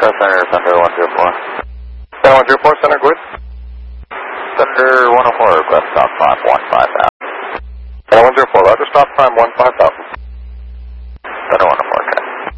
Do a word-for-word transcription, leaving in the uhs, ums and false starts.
Center, Thunder one zero four. Center one zero four, Center, good. Thunder one oh four, request stop climb one five thousand. Center one zero four, roger, stop climb one five thousand. Center one oh four.